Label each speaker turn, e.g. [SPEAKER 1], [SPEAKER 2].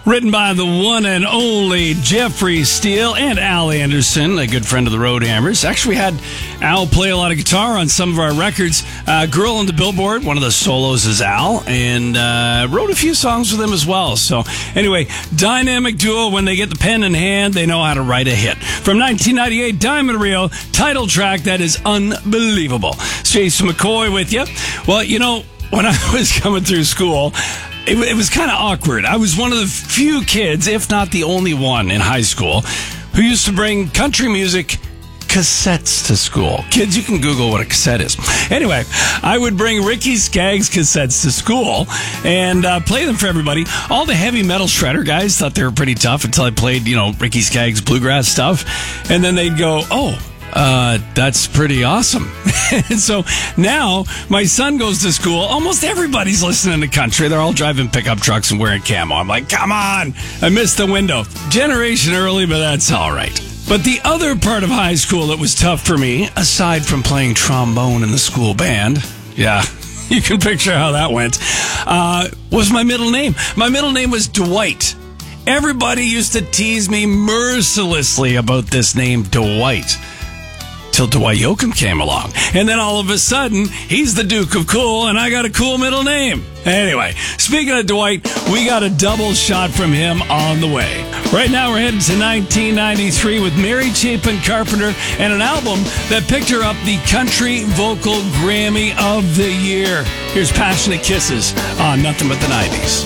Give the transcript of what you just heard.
[SPEAKER 1] Written by the one and only Jeffrey Steele and Al Anderson, a good friend of the Roadhammers. Actually, we had Al play a lot of guitar on some of our records. Girl on the Billboard, one of the solos is Al, and wrote a few songs with him as well. So anyway, dynamic duo. When they get the pen in hand, they know how to write a hit. From 1998, Diamond Rio, title track that is unbelievable. Jason McCoy with you. Well, you know, when I was coming through school, it was kind of awkward. I was one of the few kids, if not the only one in high school, who used to bring country music cassettes to school. Kids, you can Google what a cassette is. Anyway, I would bring Ricky Skaggs cassettes to school and play them for everybody. All the heavy metal shredder guys thought they were pretty tough until I played, Ricky Skaggs bluegrass stuff. And then they'd go, that's pretty awesome. And so now my son goes to school. Almost everybody's listening to country. They're all driving pickup trucks and wearing camo. I'm like, come on. I missed the window. Generation early, but that's all right. But the other part of high school that was tough for me, aside from playing trombone in the school band, yeah, you can picture how that went, was my middle name. My middle name was Dwight. Everybody used to tease me mercilessly about this name, Dwight. Till Dwight Yoakam came along. And then all of a sudden, he's the Duke of Cool, and I got a cool middle name. Anyway, speaking of Dwight, we got a double shot from him on the way. Right now, we're headed to 1993 with Mary Chapin Carpenter and an album that picked her up the Country Vocal Grammy of the Year. Here's Passionate Kisses on Nothing But the 90s.